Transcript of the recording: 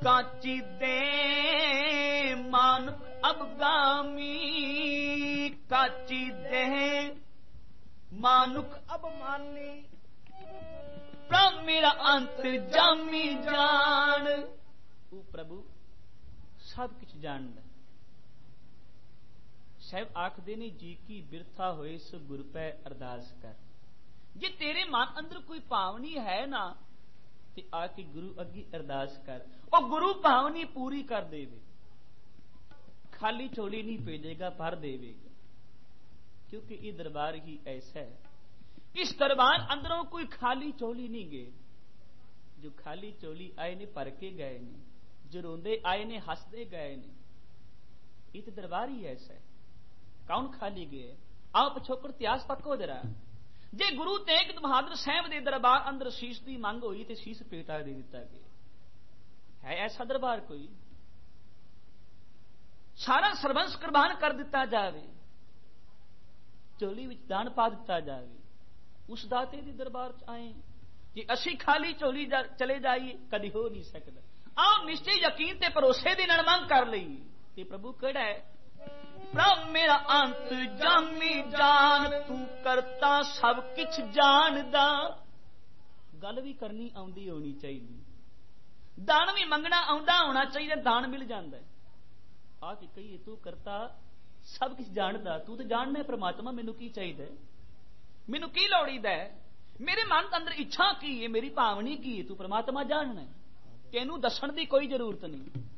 काची दे मानुख अबगामी, काची दे मानुख अब मान ली। प्रभु मेरा अंत जामी जान, ਉਹ ਪ੍ਰਭੂ ਸਭ ਕੁਝ ਜਾਣਦਾ। ਸਾਹਿਬ ਆਖਦੇ ਨੇ ਜੀ ਕੀ ਬਿਰਥਾ ਹੋਏ ਸੋ ਗੁਰ ਪੈ ਅਰਦਾਸ ਕਰ। ਜੇ ਤੇਰੇ ਮਨ ਅੰਦਰ ਕੋਈ ਭਾਵਨੀ ਹੈ ਨਾ ਤੇ ਆ ਕੇ ਗੁਰੂ ਅੱਗੇ ਅਰਦਾਸ ਕਰ, ਉਹ ਗੁਰੂ ਭਾਵਨੀ ਪੂਰੀ ਕਰ ਦੇਵੇ। ਖਾਲੀ ਝੋਲੀ नहीं भेजेगा, भर देवेगा, क्योंकि ये दरबार ही ऐसा है। इस दरबार अंदरों कोई खाली चोली नहीं गए। जो खाली चोली आए ने भर के गए ने, जो रोंदे आए ने हंसदे गए ने। ये तो दरबार ही ऐसा है। कौन खाली गए? आओ पिछोकड़ इतिहास तको जरा। जे गुरु तेग बहादुर साहब के दरबार अंदर शीश की मंग हुई तो शीश पेटा दे दिता गया। है ऐसा दरबार कोई? सारा सरबंस कुर्बान कर दिता जावे, झोली विच दान पा दिता जावे, उस दाते दे दरबार च आए। जे असी खाली झोली चले जाइए कदी हो नहीं सकता। आओ निश्चय यकीन ते भरोसे दी नाल मंग कर लई कि प्रभु केड़ा है? प्रभु मेरा अंत जामी जान, तू करता सब किछ जानदा। गल भी करनी आउंदी होनी चाहिए, दान भी मंगना आउंदा होना चाहिए, दान मिल जाता है। आ के कहिए तू करता सब कुछ जानदा, तू तो जानना है परमात्मा मैनू की चाहिए, मैनू की लोड़ीदा है, मेरे मन के अंदर इच्छा की है, मेरी भावनी की है, तू परमात्मा जानना है, तेनू दसण की कोई जरूरत नहीं।